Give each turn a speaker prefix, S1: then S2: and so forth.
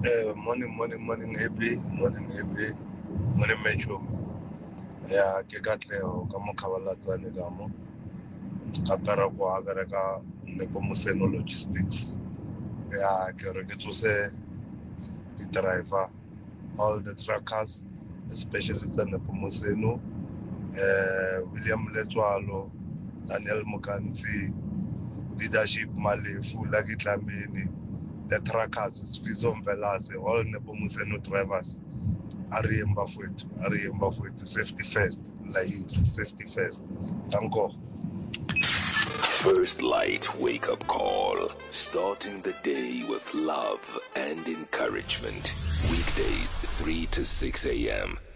S1: Morning, happy. Morning, Metro. Yeah, ke katlego ka mo khabalatsane ka mo. Ka pereko a bereka Nepomuceno Logistics. Yeah, ke re ke tsose di-driver, all the truckers, especially tsa Nepomuceno, William Letswalo, Daniel Mokanzi, Leadership Malefu, Lucky Dlamini, the truckers, Sfizo Mvelase, all Nepomuceno drivers. Ari Mbafwetu, safety first, like safety first. Thank you.
S2: First Light Wake Up Call. Starting the day with love and encouragement. Weekdays 3 to 6 a.m.